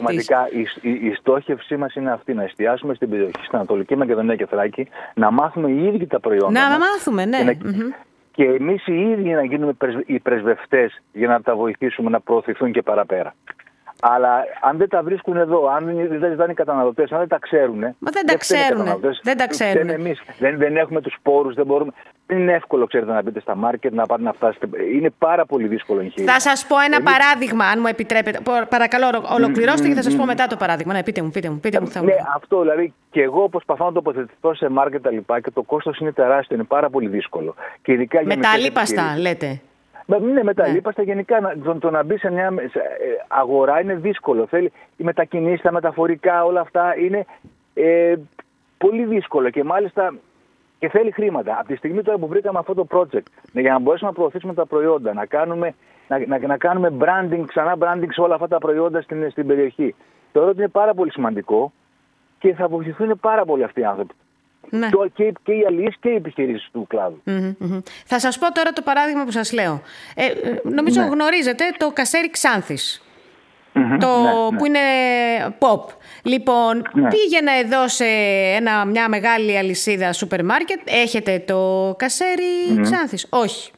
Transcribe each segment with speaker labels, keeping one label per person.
Speaker 1: πραγματικά η στόχευσή μας είναι αυτή, να εστιάσουμε στην περιοχή, στην Ανατολική Μακεδονία και Θράκη, να μάθουμε οι ίδιοι τα προϊόντα.
Speaker 2: Να μάθουμε, ναι.
Speaker 1: Και εμείς οι ίδιοι να γίνουμε οι πρεσβευτές για να τα βοηθήσουμε να προωθηθούν και παραπέρα. Αλλά αν δεν τα βρίσκουν εδώ, αν δεν ζητάνε οι καταναλωτές, αν δεν τα ξέρουν.
Speaker 2: Μα δεν τα ξέρουν. Δεν τα ξέρουν.
Speaker 1: Εμείς δεν έχουμε τους πόρους, δεν μπορούμε. Δεν είναι εύκολο, ξέρετε, να μπείτε στα μάρκετ, να πάτε να φτάσετε. Είναι πάρα πολύ δύσκολο εγχείρημα.
Speaker 2: Θα σας πω ένα παράδειγμα, αν μου επιτρέπετε. Παρακαλώ, ολοκληρώστε και θα σας πω μετά το παράδειγμα. Ναι, πείτε μου.
Speaker 1: Ναι, αυτό δηλαδή. Και εγώ προσπαθώ να τοποθετηθώ σε μάρκετ τα λοιπά και το κόστος είναι τεράστιο, είναι πάρα πολύ δύσκολο. Και ειδικά
Speaker 2: με τα αλίπαστα, λέτε.
Speaker 1: Ναι, με τα αλίπαστα γενικά. Το να μπει σε μια αγορά είναι δύσκολο. Θέλει οι μετακινήσεις, τα μεταφορικά, όλα αυτά είναι πολύ δύσκολο και μάλιστα και θέλει χρήματα. Από τη στιγμή τώρα που βρήκαμε αυτό το project, για να μπορέσουμε να προωθήσουμε τα προϊόντα, να κάνουμε branding, ξανά branding σε όλα αυτά τα προϊόντα στην περιοχή, θεωρώ ότι είναι πάρα πολύ σημαντικό και θα βοηθηθούν πάρα πολύ αυτοί οι άνθρωποι. Ναι. Και οι αλληλείς και οι επιχειρήσεις του κλάδου.
Speaker 2: Θα σας πω τώρα το παράδειγμα που σας λέω. Νομίζω γνωρίζετε το κασέρι Ξάνθης. Που είναι pop. Λοιπόν, πήγαινα εδώ σε μια μεγάλη αλυσίδα σούπερ μάρκετ. Έχετε το κασέρι Ξάνθης? Όχι.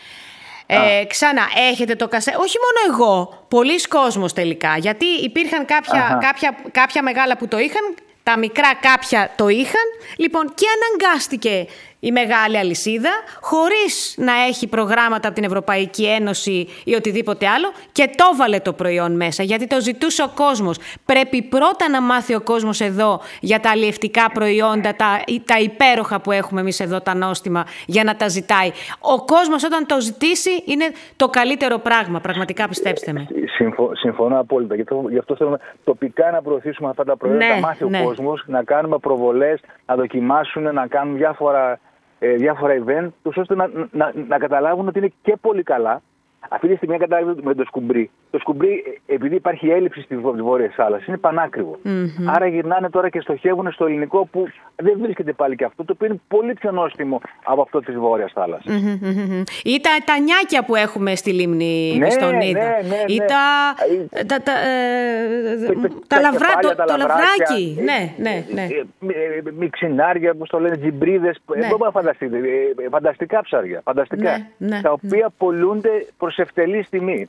Speaker 2: Ξανά, έχετε το κασέρι? Όχι μόνο εγώ, πολλοί κόσμος τελικά. Γιατί υπήρχαν κάποια μεγάλα που το είχαν, τα μικρά κάποια το είχαν. Λοιπόν, και αναγκάστηκε η μεγάλη αλυσίδα, χωρίς να έχει προγράμματα από την Ευρωπαϊκή Ένωση ή οτιδήποτε άλλο, και το έβαλε το προϊόν μέσα, γιατί το ζητούσε ο κόσμος. Πρέπει πρώτα να μάθει ο κόσμος εδώ για τα αλλιευτικά προϊόντα, τα υπέροχα που έχουμε εμείς εδώ, τα νόστιμα, για να τα ζητάει. Ο κόσμος όταν το ζητήσει είναι το καλύτερο πράγμα, πραγματικά, πιστέψτε με.
Speaker 1: Συμφωνώ απόλυτα. Γι' αυτό θέλουμε τοπικά να προωθήσουμε αυτά τα προϊόντα, να μάθει ο κόσμος, να κάνουμε προβολές, να δοκιμάσουν, να κάνουν διάφορα event, ώστε να καταλάβουν ότι είναι και πολύ καλά. Αυτή τη στιγμή καταλάβει με το σκουμπρί. Το σκουμπρί, επειδή υπάρχει έλλειψη στη Βόρεια Θάλασσα, είναι πανάκριβο. Άρα γυρνάνε τώρα και στοχεύουν στο ελληνικό, που δεν βρίσκεται πάλι και αυτό, το οποίο είναι πολύ πιο νόστιμο από αυτό της Βόρειας Θάλασσας.
Speaker 2: Ή τα νιάκια που έχουμε στη λιμνή Βιστονίδα. Ή το λαβράκι. Ναι.
Speaker 1: Μιξινάρια, όπως το λένε, τζιμπρίδες. Δεν μπορείτε να φανταστείτε. Φανταστικά ψάρια. Φανταστικά. Τα οποία πολλούνται προς ευτελής τιμή.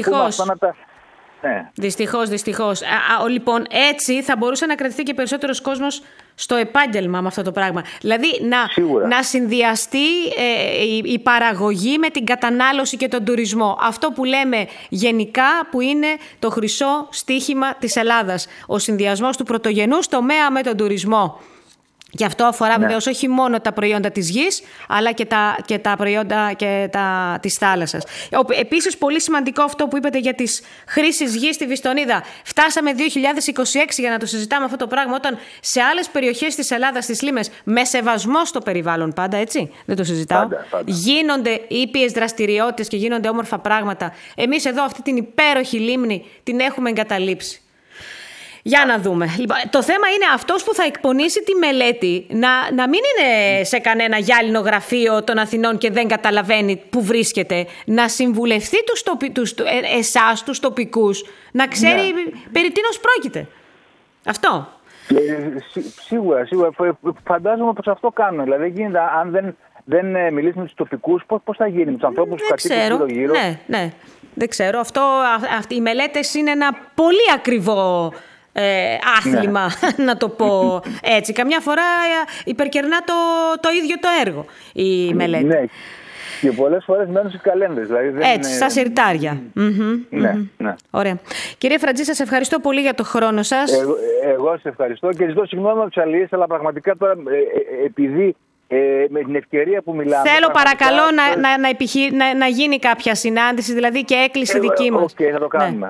Speaker 2: Δυστυχώς. Λοιπόν, έτσι θα μπορούσε να κρατηθεί και περισσότερος κόσμος στο επάγγελμα με αυτό το πράγμα. Δηλαδή να συνδυαστεί η παραγωγή με την κατανάλωση και τον τουρισμό. Αυτό που λέμε γενικά, που είναι το χρυσό στίχημα της Ελλάδας. Ο συνδυασμός του πρωτογενούς τομέα με τον τουρισμό. Και αυτό αφορά βεβαίως όχι μόνο τα προϊόντα της γης, αλλά και τα προϊόντα της θάλασσας. Επίσης, πολύ σημαντικό αυτό που είπατε για τις χρήσεις γης στη Βιστονίδα. Φτάσαμε 2026 για να το συζητάμε αυτό το πράγμα, όταν σε άλλες περιοχές της Ελλάδας, στις λίμνες, με σεβασμό στο περιβάλλον πάντα, έτσι, δεν το συζητάω, πάντα. Γίνονται ήπιες δραστηριότητες και γίνονται όμορφα πράγματα. Εμείς εδώ αυτή την υπέροχη λίμνη την έχουμε εγκαταλείψει. Για να δούμε. Λοιπόν, το θέμα είναι αυτός που θα εκπονήσει τη μελέτη να μην είναι σε κανένα γυάλινο γραφείο των Αθηνών και δεν καταλαβαίνει που βρίσκεται. Να συμβουλευτεί εσάς, τους τοπικούς, να ξέρει περί τίνος πρόκειται. Αυτό.
Speaker 1: Σίγουρα. Φαντάζομαι πως αυτό κάνουν. Δηλαδή γίνεται, αν δεν μιλήσει με τους τοπικούς, πώς θα γίνει με τους ανθρώπους που κατοικούν γύρω-γύρω.
Speaker 2: Ναι. Δεν ξέρω. Οι μελέτες είναι ένα πολύ ακριβό άθλημα, να το πω έτσι. Καμιά φορά υπερκερνά το ίδιο το έργο η μελέτη.
Speaker 1: Ναι. Και πολλές φορές μένουν στις καλένδες. Δηλαδή
Speaker 2: έτσι, στα συρτάρια.
Speaker 1: Ναι.
Speaker 2: Ωραία. Κύριε Φραντζή, σας ευχαριστώ πολύ για το χρόνο σας.
Speaker 1: Εγώ σας ευχαριστώ και ζητώ συγγνώμη από τους αλληλείς, αλλά πραγματικά τώρα επειδή με την ευκαιρία που μιλάμε.
Speaker 2: Θέλω παρακαλώ να γίνει κάποια συνάντηση, δηλαδή και έκκληση δική μας.
Speaker 1: Θα το κάνουμε.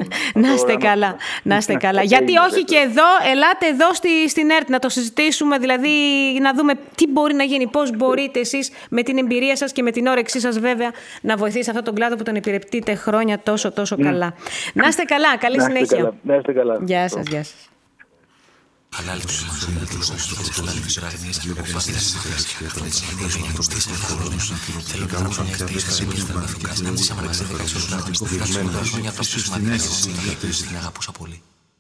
Speaker 2: Να είστε καλά. Γιατί όχι και εδώ, ελάτε εδώ στην ΕΡΤ να το συζητήσουμε, δηλαδή να δούμε τι μπορεί να γίνει, πώς μπορείτε εσείς με την εμπειρία σας και με την όρεξή σας βέβαια να βοηθήσετε αυτόν τον κλάδο που τον υπηρετείτε χρόνια τόσο καλά. Να είστε καλά, καλή συνέχεια.
Speaker 1: Να είστε καλά.
Speaker 2: Γεια σας.
Speaker 3: Ανάληψη τους ανάληψης ραγνής και αποφάσεις θέλω να άκουσα μια εκτίμηση που ήρθαν να φυκάς να ζήσαμε να ξέφυγα στους λάδους που φύγασαν χρόνια τόσο σημαντικές στην αγαπούσα πολύ.